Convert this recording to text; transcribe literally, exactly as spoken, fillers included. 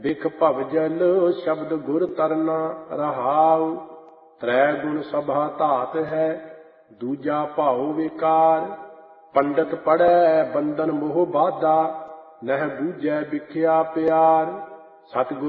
ਬਿਖ ਭਵ ਜਲ ਸ਼ਬਦ ਗੁਰ ਤਰਨਾ ਰਹਾਉ। ਤ੍ਰੈ ਗੁਣ ਸਭਾ ਧਾਤ ਹੈ ਦੂਜਾ ਭਾਉ ਵਿਕਾਰ। ਪੰਡਤ ਪੜ੍ਹੈ ਬੰਧਨ ਮੋਹ ਬਾਧਾ ਨਹਿ ਬੂਝੈ ਬਿਖਿਆ ਪਿਆਰ। ਸਤਿਗੁਰ